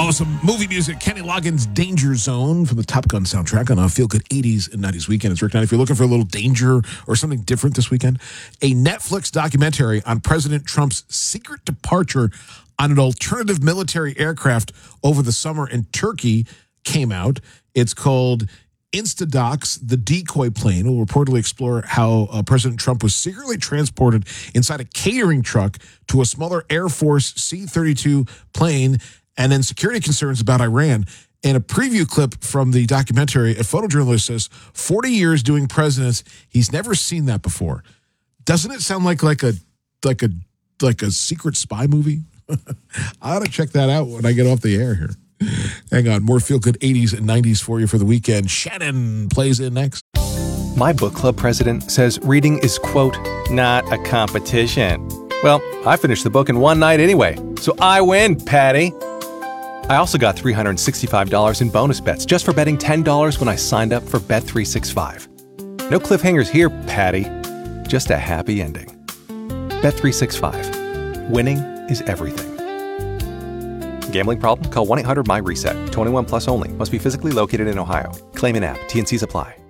Some movie music. Kenny Loggins' Danger Zone from the Top Gun soundtrack on a feel-good 80s and 90s weekend. It's Rick Knight. If you're looking for a little danger or something different this weekend, a Netflix documentary on President Trump's secret departure on an alternative military aircraft over the summer in Turkey came out. It's called Instadocs, the decoy plane. Will reportedly explore how President Trump was secretly transported inside a catering truck to a smaller Air Force C-32 plane, and then security concerns about Iran. In a preview clip from the documentary, a photojournalist says, 40 years doing presidents, he's never seen that before. Doesn't it sound like a secret spy movie? I ought to check that out when I get off the air here. Hang on, more feel-good 80s and 90s for you for the weekend. Shannon plays in next. My book club president says reading is, quote, not a competition. Well, I finished the book in one night anyway, so I win, Patty. I also got $365 in bonus bets just for betting $10 when I signed up for Bet365. No cliffhangers here, Patty. Just a happy ending. Bet365. Winning is everything. Gambling problem? Call 1-800-MY-RESET. 21 plus only. Must be physically located in Ohio. Claim in app. T&Cs apply.